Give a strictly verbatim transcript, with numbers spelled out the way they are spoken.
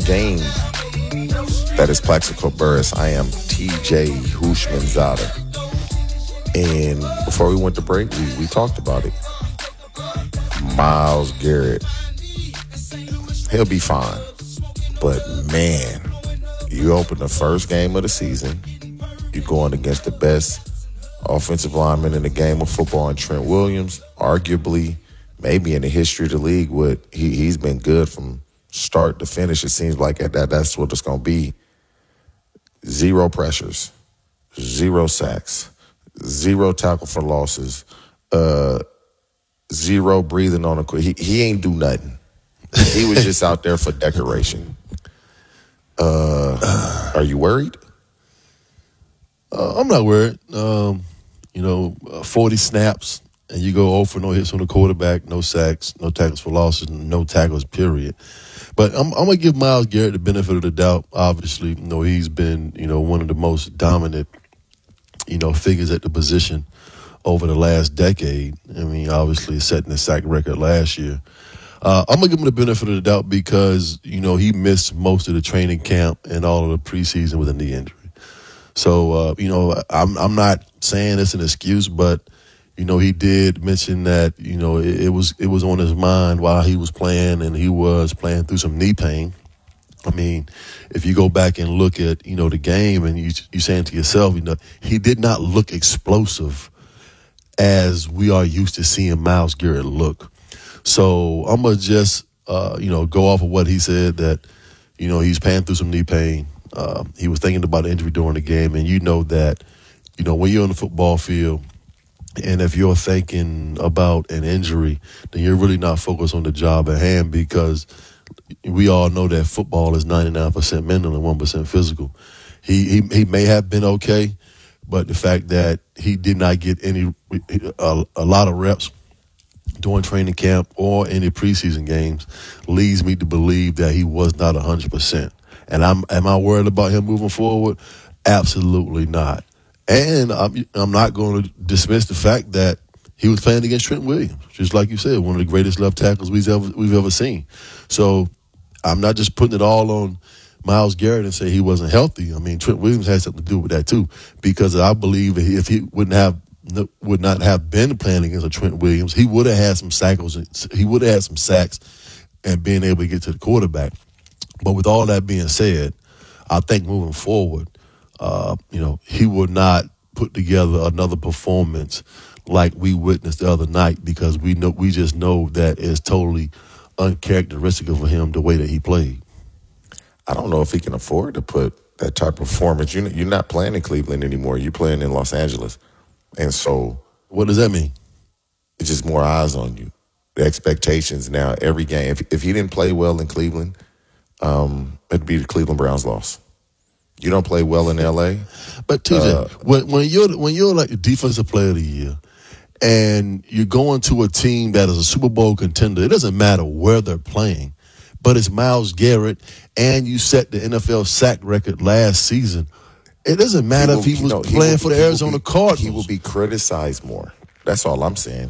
game that is Plaxico Burress. I am T J Hushmanzada. And before we went to break, we, we talked about it. Myles Garrett, he'll be fine. But, man, you open the first game of the season, you're going against the best offensive lineman in the game of football, and Trent Williams, arguably, maybe in the history of the league, with he, he's been good from start to finish. It seems like that that's what it's going to be. Zero pressures, zero sacks, zero tackle for losses, uh, zero breathing on a quick. He, he ain't do nothing. He was just out there for decoration. Uh, are you worried? Uh, I'm not worried. Um, you know, uh, forty snaps, and you go oh for no hits on the quarterback, no sacks, no tackles for losses, no tackles, period. But I'm, I'm going to give Myles Garrett the benefit of the doubt. Obviously, you know, he's been, you know, one of the most dominant, you know, figures at the position over the last decade. I mean, obviously setting the sack record last year. Uh, I'm going to give him the benefit of the doubt because, you know, he missed most of the training camp and all of the preseason with a knee injury. So, uh, you know, I'm I'm not saying it's an excuse, but, you know, he did mention that, you know, it, it was it was on his mind while he was playing, and he was playing through some knee pain. I mean, if you go back and look at, you know, the game, and you, you're saying to yourself, you know, he did not look explosive as we are used to seeing Myles Garrett look. So I'm going to just, uh, you know, go off of what he said, that, you know, he's paying through some knee pain. Uh, he was thinking about an injury during the game, and you know that, you know, when you're on the football field, and if you're thinking about an injury, then you're really not focused on the job at hand, because we all know that football is ninety-nine percent mental and one percent physical. He, he he may have been okay, but the fact that he did not get any a, a lot of reps during training camp or any preseason games leads me to believe that he was not one hundred percent. And I'm am I worried about him moving forward? Absolutely not. And I'm, I'm not going to dismiss the fact that he was playing against Trent Williams, just like you said, one of the greatest left tackles we've ever we've ever seen. So I'm not just putting it all on Myles Garrett and say he wasn't healthy. I mean, Trent Williams had something to do with that too, because I believe if he wouldn't have would not have been playing against a Trent Williams, he would have had some sacks. He would have had some sacks and being able to get to the quarterback. But with all that being said, I think moving forward, uh, you know, he would not put together another performance like we witnessed the other night, because we know we just know that it's totally uncharacteristic of him the way that he played. I don't know if he can afford to put that type of performance. You're, you're not playing in Cleveland anymore. You're playing in Los Angeles. And so, what does that mean? It's just more eyes on you. The expectations now, every game. If, if he didn't play well in Cleveland, um, it'd be the Cleveland Browns' loss. You don't play well in L A. But T J, uh, when, when you're when you're like the defensive player of the year, and you're going to a team that is a Super Bowl contender, it doesn't matter where they're playing, but it's Myles Garrett, and you set the N F L sack record last season. It doesn't matter he will, if he was you know, playing he will, for the he Arizona be, Cardinals. He will be criticized more. That's all I'm saying.